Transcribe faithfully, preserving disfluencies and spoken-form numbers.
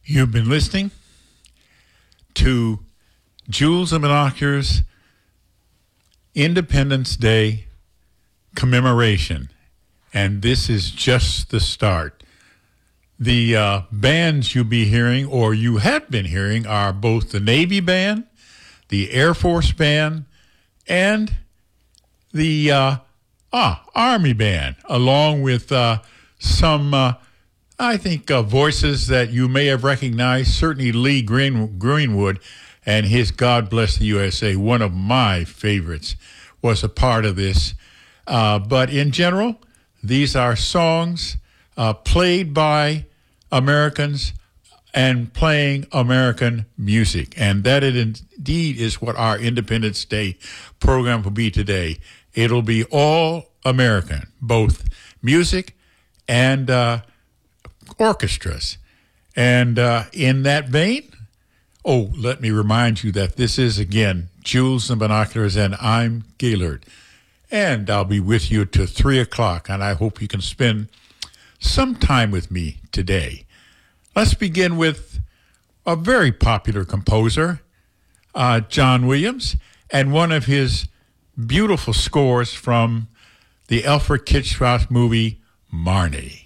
You've been listening to Jewels and Binoculars Independence Day commemoration, and this is just the start. The uh, bands you'll be hearing, or you have been hearing, are both the Navy Band, the Air Force Band, and the uh, ah, Army Band, along with uh, some, uh, I think, uh, voices that you may have recognized. Certainly Lee Green- Greenwood and his God Bless the U S A, one of my favorites, was a part of this. Uh, but in general, these are songs uh, played by Americans and playing American music. And that it indeed is what our Independence Day program will be today. It'll be all American, both music and uh, orchestras. And uh, in that vein, oh, let me remind you that this is, again, Jewels and Binoculars, and I'm Gaylord. And I'll be with you till three o'clock, and I hope you can spend some time with me today. Let's begin with a very popular composer, uh, John Williams, and one of his beautiful scores from the Alfred Hitchcock movie, Marnie.